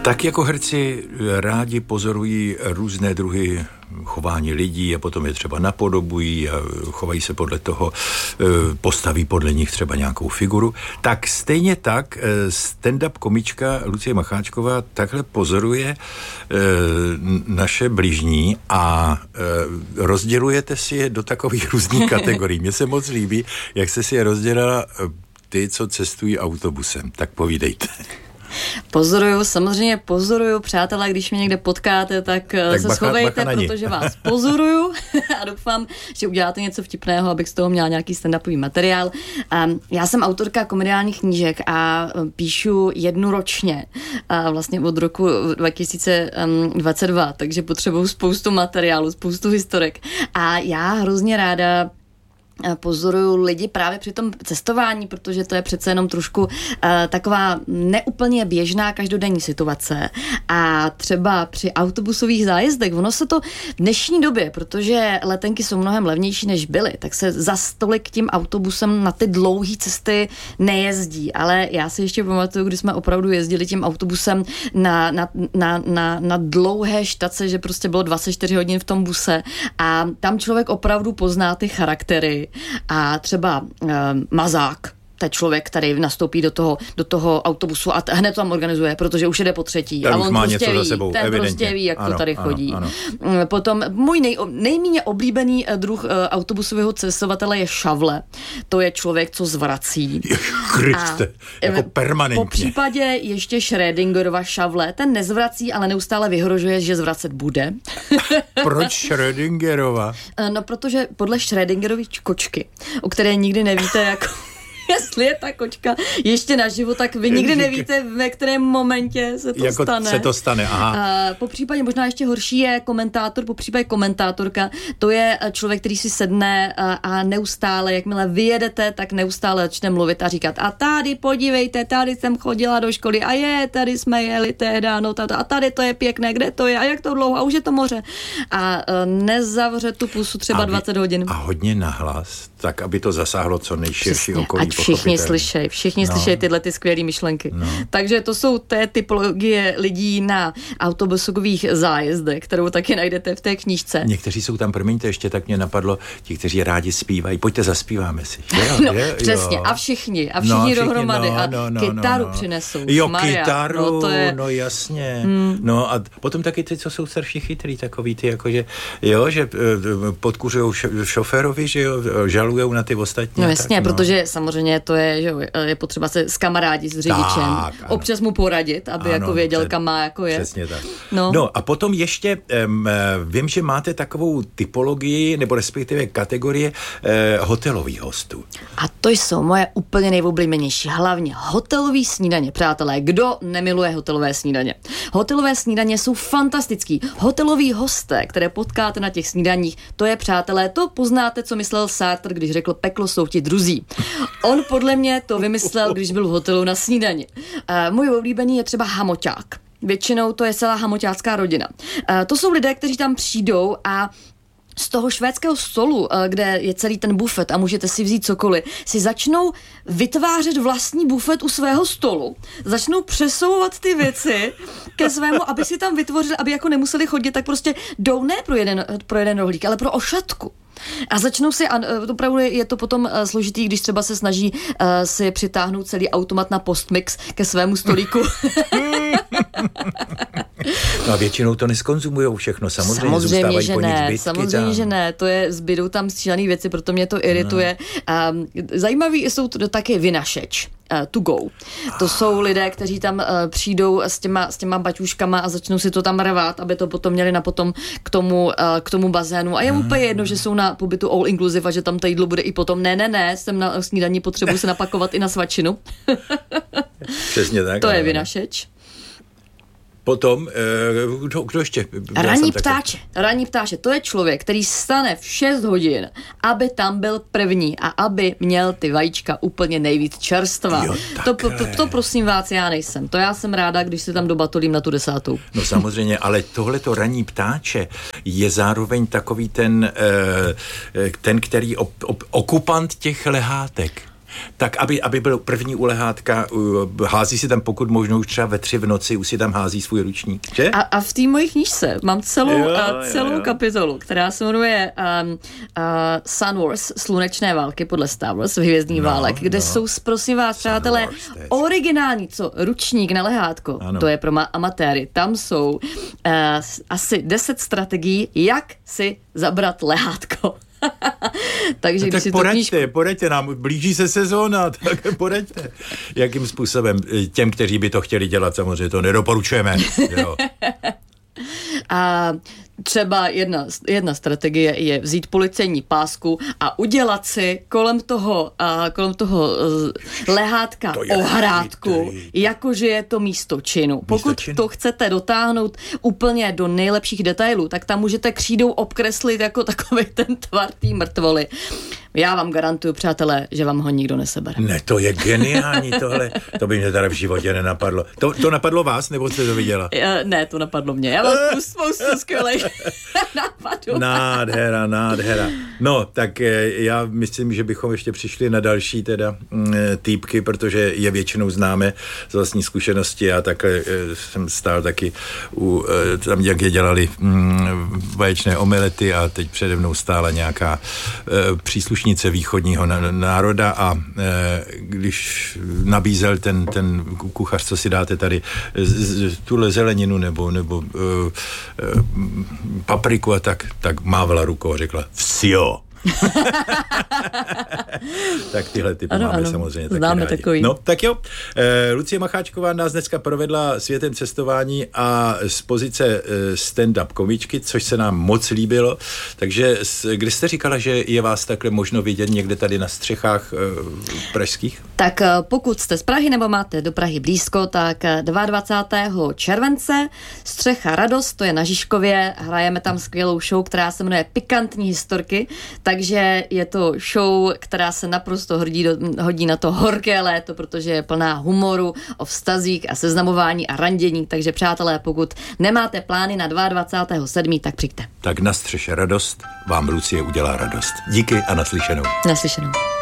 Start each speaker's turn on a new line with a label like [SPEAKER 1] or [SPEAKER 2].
[SPEAKER 1] Tak jako herci rádi pozorují různé druhy chování lidí a potom je třeba napodobují a chovají se podle toho, postaví podle nich třeba nějakou figuru, tak stejně tak stand-up komička Lucie Macháčková takhle pozoruje naše bližní a rozdělujete si je do takových různých kategorií. Mně se moc líbí, jak jste si je rozdělila ty, co cestují autobusem. Tak povídejte.
[SPEAKER 2] Samozřejmě pozoruju, přátelé, když mě někde potkáte, tak se schovejte, protože vás pozoruju a doufám, že uděláte něco vtipného, abych z toho měla nějaký stand-upový materiál. Já jsem autorka komediálních knížek a píšu jednu ročně, vlastně od roku 2022, takže potřebuju spoustu materiálu, spoustu historek a já hrozně ráda pozoruju lidi právě při tom cestování, protože to je přece jenom trošku taková neúplně běžná každodenní situace a třeba při autobusových zájezdech, ono se to v dnešní době, protože letenky jsou mnohem levnější než byly, tak se za stolik tím autobusem na ty dlouhé cesty nejezdí, ale já si ještě pamatuju, když jsme opravdu jezdili tím autobusem na dlouhé štace, že prostě bylo 24 hodin v tom buse a tam člověk opravdu pozná ty charaktery a třeba mazák, to je člověk, který nastoupí do toho autobusu a hned to tam organizuje, protože už jde po třetí.
[SPEAKER 1] Ten
[SPEAKER 2] a on prostě ví,
[SPEAKER 1] sebou,
[SPEAKER 2] prostě ví, jak to tady chodí. Ano. Potom můj nejméně oblíbený druh autobusového cestovatele je šavle. To je člověk, co zvrací.
[SPEAKER 1] Kriste, jako permanentně.
[SPEAKER 2] Po případě ještě Schrödingerova šavle, ten nezvrací, ale neustále vyhrožuje, že zvracet bude.
[SPEAKER 1] Proč Schrödingerova?
[SPEAKER 2] No, protože podle Schrödingerovy kočky, o které nikdy nevíte, jako jestli je ta kočka ještě naživu, tak vy nikdy nevíte, ve kterém momentě se to
[SPEAKER 1] jako
[SPEAKER 2] stane.
[SPEAKER 1] Se to stane, aha.
[SPEAKER 2] Po případě možná ještě horší je komentátor, po případě komentátorka. To je člověk, který si sedne a neustále, jakmile vyjedete, tak neustále začne mluvit a říkat a tady podívejte, tady jsem chodila do školy a tady jsme jeli tehda, no a tady to je pěkné, kde to je a jak to dlouho a už je to moře. A nezavře tu pusu třeba 20 hodin.
[SPEAKER 1] A hodně nahlas, tak aby to zasáhlo co nejširší okolí.
[SPEAKER 2] Všichni slyšejí tyhle ty skvělé myšlenky. No. Takže to jsou té typologie lidí na autobusových zájezdech, kterou taky najdete v té knížce. Někteří
[SPEAKER 1] jsou tam, promiňte, ještě tak mě napadlo, ti, kteří rádi zpívají. Pojďte, zaspíváme si.
[SPEAKER 2] Přesně. A všichni dohromady. Kytaru přinesou.
[SPEAKER 1] Kytaru, no jasně. No a potom taky ty, co jsou starší chytrý, takový ty, jakože, že podkuřujou šoférovi, že žalujou na ty ostatní.
[SPEAKER 2] No jasně, protože samozřejmě to je, že je potřeba se skamarádit s řidičem. Občas mu poradit, aby jako věděl, kam má jako je.
[SPEAKER 1] Přesně tak. No a potom ještě vím, že máte takovou typologii, nebo respektive kategorie hotelových hostů.
[SPEAKER 2] A to jsou moje úplně nejoblíbenější. Hlavně hotelový snídaně, přátelé. Kdo nemiluje hotelové snídaně? Hotelové snídaně jsou fantastický. Hoteloví hosté, které potkáte na těch snídaních, to je, přátelé, to poznáte, co myslel Sartre, když řekl peklo jsou ti druzí. On podle mě to vymyslel, když byl v hotelu na snídani. Můj oblíbený je třeba hamoťák. Většinou to je celá hamoťácká rodina. To jsou lidé, kteří tam přijdou a z toho švédského stolu, kde je celý ten bufet a můžete si vzít cokoliv, si začnou vytvářet vlastní bufet u svého stolu. Začnou přesouvat ty věci ke svému, aby si tam vytvořili, aby jako nemuseli chodit, tak prostě jdou ne pro jeden rohlík, ale pro ošatku. A začnou si, a opravdu je to potom složitý, když třeba se snaží si přitáhnout celý automat na postmix ke svému stolíku.
[SPEAKER 1] No a většinou to neskonzumujou všechno, samozřejmě zůstávají po nich zbytky.
[SPEAKER 2] Samozřejmě, že ne, zbydou tam střílený věci, proto mě to irituje. No. Zajímavý jsou to taky vynašeč. To go. To jsou lidé, kteří tam přijdou s těma baťuškama a začnou si to tam rvát, aby to potom měli k tomu bazénu. A je úplně jedno, že jsou na pobytu all inclusive a že tam to jídlo bude i potom. Ne, jsem na snídaní, potřebuji se napakovat i na svačinu.
[SPEAKER 1] Přesně tak.
[SPEAKER 2] To je vynašeč.
[SPEAKER 1] Potom, kdo ještě?
[SPEAKER 2] Ranní ptáče, to je člověk, který stane v 6 hodin, aby tam byl první a aby měl ty vajíčka úplně nejvíc čerstvá. To prosím vás, já nejsem. To já jsem ráda, když se tam dobatolím na tu 10.
[SPEAKER 1] No samozřejmě, ale tohleto ranní ptáče je zároveň takový ten který okupant těch lehátek. Tak, aby byl první u lehátka, hází si tam pokud možno už třeba ve 3 v noci, už si tam hází svůj ručník, že?
[SPEAKER 2] A v té mojí knížce mám celou kapitolu, která se jmenuje Sun Wars, slunečné války podle Star Wars, hvězdný válek, kde jsou, prosím vás, přátelé, originální, ručník na lehátko, to je pro amatéry. Tam jsou asi 10 strategií, jak si zabrat lehátko. Takže
[SPEAKER 1] no, tak poraďte nám, blíží se sezóna, tak poraďte. Jakým způsobem? Těm, kteří by to chtěli dělat, samozřejmě to nedoporučujeme. Jo.
[SPEAKER 2] A třeba jedna strategie je vzít policejní pásku a udělat si kolem toho lehátka ohrádku, jakože je to místo činu. Pokud to chcete dotáhnout úplně do nejlepších detailů, tak tam můžete křídou obkreslit jako takový ten tvar té mrtvoly. Já vám garantuju, přátelé, že vám ho nikdo nesebere.
[SPEAKER 1] Ne, to je geniální tohle. To by mě teda v životě nenapadlo. To napadlo vás, nebo jste to viděla?
[SPEAKER 2] Ne, to napadlo mě. Já mám spoustu skvělých nápadů.
[SPEAKER 1] Nádhera. No, tak já myslím, že bychom ještě přišli na další teda týpky, protože je většinou známe z vlastní zkušenosti. Já takhle jsem stál taky tam, jak je dělali vaječné omelety a teď přede mnou stála nějaká příslušnice východního národa a když nabízel ten kuchař, co si dáte tady, tuhle zeleninu nebo papriku a tak mávala rukou a řekla vsio. Tak tyhle typy máme samozřejmě taky
[SPEAKER 2] známe
[SPEAKER 1] rádi.
[SPEAKER 2] Takový.
[SPEAKER 1] No, tak jo. Lucie Macháčková nás dneska provedla světem cestování a z pozice stand-up komičky, což se nám moc líbilo. Takže kde jste říkala, že je vás takhle možno vidět někde tady na střechách pražských?
[SPEAKER 2] Tak pokud jste z Prahy nebo máte do Prahy blízko, tak 22. července Střecha Radost, to je na Žižkově, hrajeme tam skvělou show, která se jmenuje Pikantní historky, takže je to show, která se naprosto hodí na to horké léto, protože je plná humoru, o vztazích a seznamování a randění, takže přátelé, pokud nemáte plány na 22.7., tak přijďte.
[SPEAKER 1] Tak na Střeše Radost vám Lucie udělá radost. Díky a naslyšenou.
[SPEAKER 2] Naslyšenou.